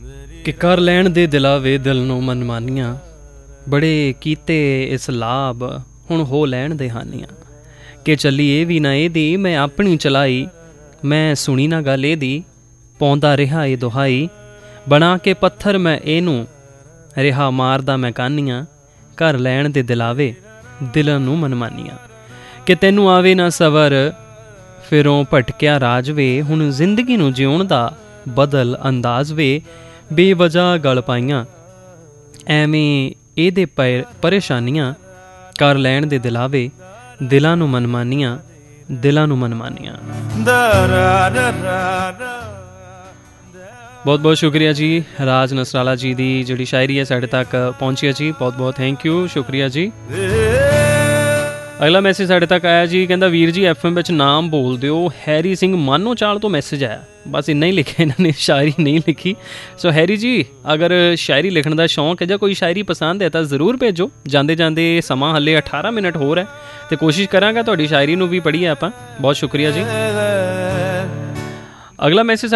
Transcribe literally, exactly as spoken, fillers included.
कि कर लैण दे दिला वे दिल नूं मनमानियां, बड़े कीते इस लाभ हुण हो लैण दे हानियां। कि चली ए भी ना एदी मैं अपनी चलाई, मैं सुनी ना गल एदी पौंदा रिहा ए दुहाई। बना के पत्थर मैं एनू रिहा मारदा मैं कानियां, कर लैण दे दिलावे दिल नूं मनमानियां। कि तैनू आवे ना सबर फिरों भटकिया राज वे, हुण जिंदगी नूं जिउण दा बदल अंदाज वे। बेवजह गल पाइयां एवें एदे पर परेशानियां, कर लैण दे दिलावे दिलां नूं मनमानियां, दिलां नूं मनमानियां। बहुत बहुत शुक्रिया जी राज नसराला जी दी जिहड़ी शायरी है साढ़े तक पहुंची है जी, बहुत बहुत थैंक यू, शुक्रिया जी। अगला मैसेज साढ़े तक आया जी, कहता वीर जी एफ एम नाम बोल दिओ, हैरी सिंह मानो चाल तो मैसेज आया, बस इन्ना ही लिखा इन्होंने, शायरी नहीं लिखी। सो हैरी जी अगर शायरी लिखने का शौक है या कोई शायरी पसंद है तो ज़रूर भेजो। जाते जाते समा हले अठारह मिनट होर है तो कोशिश करांगा तुहाडी शायरी नूं भी पढ़ीए आपां। बहुत शुक्रिया जी। अगला मैसेज